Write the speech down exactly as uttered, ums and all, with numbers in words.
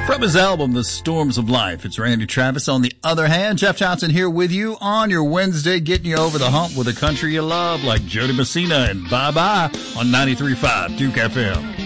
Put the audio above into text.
From his album, The Storms of Life, it's Randy Travis. On the other hand, Jeff Johnson here with you on your Wednesday, getting you over the hump with a country you love like Jody Messina and Bye Bye on ninety-three point five Duke F M.